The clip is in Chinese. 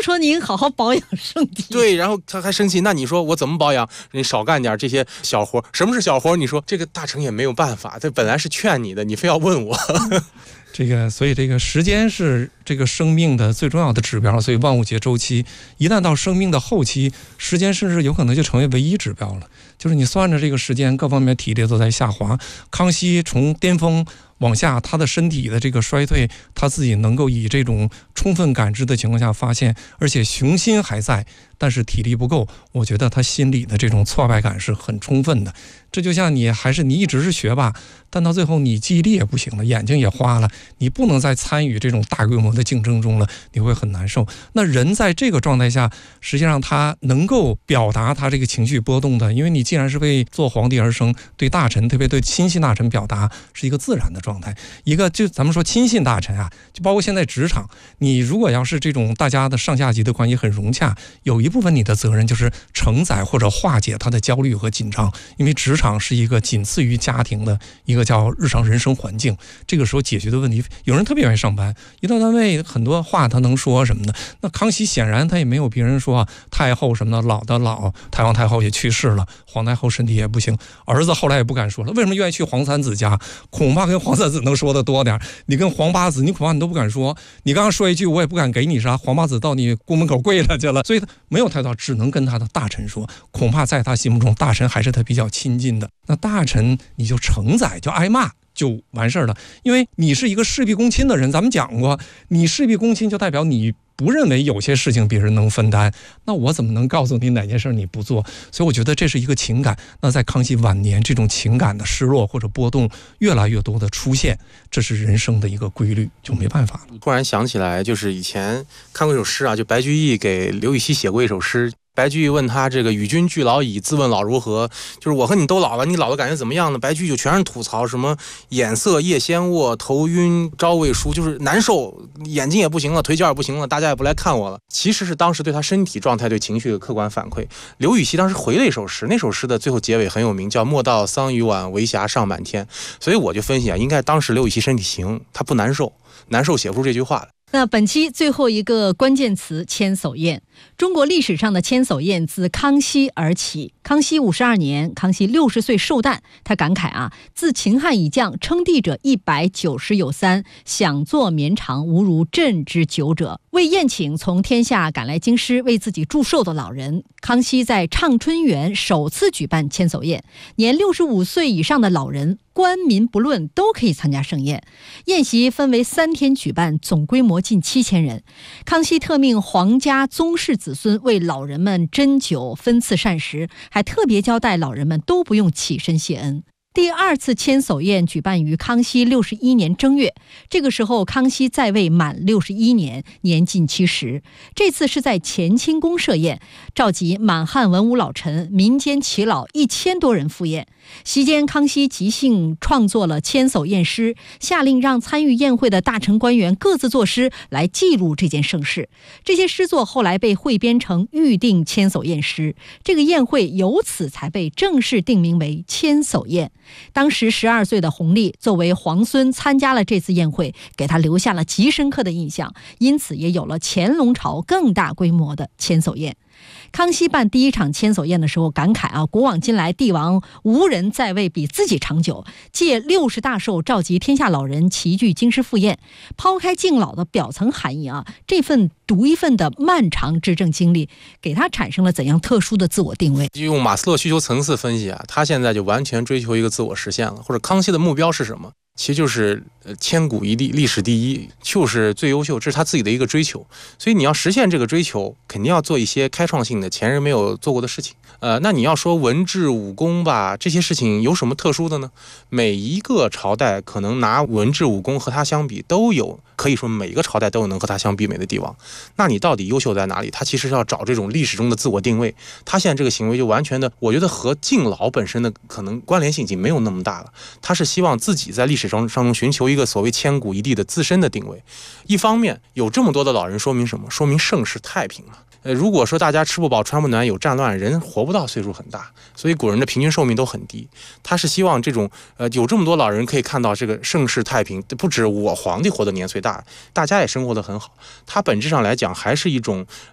说您好好保养身体。 对，然后他还生气，那你说我怎么保养？你少干点这些小活。什么是小活？你说这个大成也没有办法，这本来是劝你的，你非要问我。 所以这个时间是这个生命的最重要的指标，所以万物皆周期，一旦到生命的后期，时间甚至有可能就成为唯一指标了。就是你算着这个时间，各方面体力都在下滑。康熙从巅峰往下，他的身体的这个衰退，他自己能够以这种充分感知的情况下发现，而且雄心还在，但是体力不够，我觉得他心里的这种挫败感是很充分的。这就像你一直是学霸，但到最后你记忆力也不行了，眼睛也花了，你不能再参与这种大规模的竞争中了，你会很难受。那人在这个状态下，实际上他能够表达他这个情绪波动的，因为你既然是为做皇帝而生，对大臣，特别对亲信大臣表达是一个自然的状态。一个就咱们说亲信大臣啊，就包括现在职场，你如果要是这种大家的上下级的关系很融洽，有一部分你的责任就是承载或者化解他的焦虑和紧张，因为职场是一个仅次于家庭的一个叫日常人生环境。这个时候解决的问题，有人特别愿意上班，一到单位很多话他能说什么的。那康熙显然他也没有别人说太后什么的，老的老，太皇太后也去世了，皇太后身体也不行，儿子后来也不敢说了。为什么愿意去皇三子家？恐怕跟皇三子能说的多点，你跟皇八子你恐怕你都不敢说。你刚刚说一句我也不敢给你啥，皇八子到你宫门口跪了去了，所以他没有太多，只能跟他的大臣说。恐怕在他心目中，大臣还是他比较亲近的。那大臣你就承载，就挨骂就完事儿了。因为你是一个事必躬亲的人，咱们讲过，你事必躬亲就代表你不认为有些事情别人能分担，那我怎么能告诉你哪件事你不做？所以我觉得这是一个情感。那在康熙晚年，这种情感的失落或者波动越来越多的出现，这是人生的一个规律，就没办法了。 突然想起来，就是以前看过一首诗啊，就白居易给刘禹锡写过一首诗。白居易问他这个与君俱老矣，自问老如何？就是我和你都老了，你老的感觉怎么样呢？白居易就全是吐槽，什么眼色夜先卧，头晕朝未梳，就是难受，眼睛也不行了，腿脚也不行了，大家也不来看我了。其实是当时对他身体状态、对情绪的客观反馈。刘禹锡当时回了一首诗，那首诗的最后结尾很有名，叫莫道桑榆晚，为霞尚满天。所以我就分析啊，应该当时刘禹锡身体行，他不难受，难受写不出这句话来。 那本期最后一个关键词，千叟宴。中国历史上的千叟宴自康熙而起。康熙52年，康熙60岁寿诞，他感慨啊，自秦汉以降，称帝者190有3，享作绵长，无如朕之久者。为宴请从天下赶来京师为自己祝寿的老人，康熙在畅春园首次举办千叟宴，年65岁以上的老人，官民不论都可以参加盛宴。宴席分为3天举办，总规模近7000人。康熙特命皇家宗室子孙为老人们斟酒分赐膳食，还特别交代老人们都不用起身谢恩。第2次千叟宴举办于康熙61年正月，这个时候康熙在位满61年，年近70。这次是在乾清宫设宴，召集满汉文武老臣、民间耆老1000多人赴宴。席间，康熙即兴创作了千叟宴诗，下令让参与宴会的大臣官员各自作诗来记录这件盛事。这些诗作后来被汇编成《预定千叟宴诗》，这个宴会由此才被正式定名为千叟宴。当时12岁的弘历作为皇孙参加了这次宴会，给他留下了极深刻的印象，因此也有了乾隆朝更大规模的千叟宴。康熙办第1场千叟宴的时候感慨啊，古往今来帝王无人在位比自己长久，借60大寿召集天下老人齐聚京师赴宴。抛开敬老的表层含义啊，这份独一份的漫长执政经历给他产生了怎样特殊的自我定位？ 用马斯洛需求层次分析啊，他现在就完全追求一个自我实现了。或者康熙的目标是什么？其实就是千古一帝，历史第一，就是最优秀，这是他自己的一个追求。所以你要实现这个追求，肯定要做一些开创性的前人没有做过的事情。那你要说文治武功吧，这些事情有什么特殊的呢？每一个朝代可能拿文治武功和他相比都有，可以说每个朝代都有能和他相媲美的帝王。那你到底优秀在哪里？他其实要找这种历史中的自我定位。他现在这个行为就完全的，我觉得和敬老本身的可能关联性已经没有那么大了。他是希望自己在历史上中寻求一个所谓千古一帝的自身的定位。一方面有这么多的老人，说明什么？说明盛世太平了。如果说大家吃不饱穿不暖，有战乱，人活不到岁数很大，所以古人的平均寿命都很低。他是希望这种有这么多老人可以看到这个盛世太平，不止我皇帝活得年岁大，大家也生活得很好。他本质上来讲还是一种